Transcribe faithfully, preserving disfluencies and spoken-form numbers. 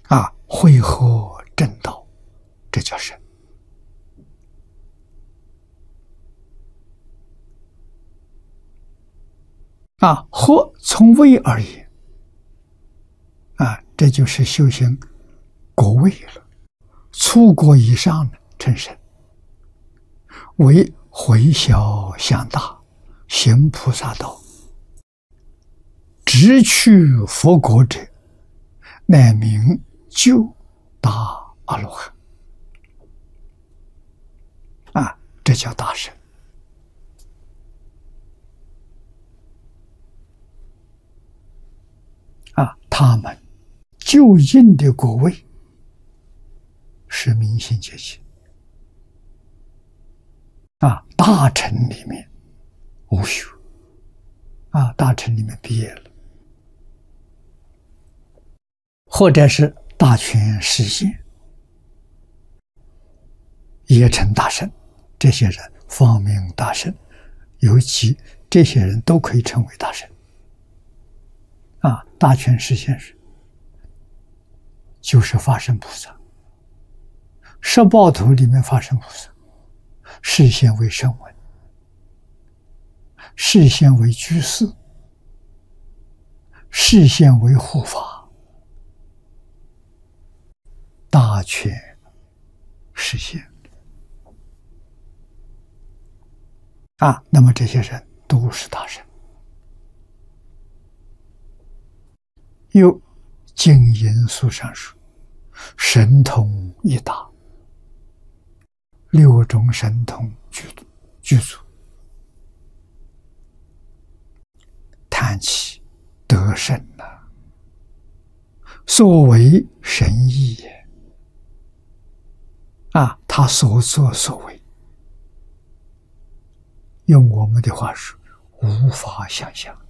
啊，会合正道，这叫神。啊，合从位而言，啊，这就是修行果位了。初果以上成神，为回小向大，行菩萨道，直取佛国者，乃名究大阿罗汉。啊，这叫大神。啊，他们就近的果位是明心见性。啊，大乘里面无修。啊，大乘里面毕业了，或者是大权实现，也成大神。这些人方名大神，尤其这些人都可以成为大神。啊，大权实现是就是法身菩萨，十报图里面法身菩萨，示现为声闻，示现为居士，示现为护法，大权实现。啊，那么这些人都是大神。又经因素上说，神通一大，六种神通具具足，叹其得胜了，所为神意也。啊，他所作所为，用我们的话说，无法想象。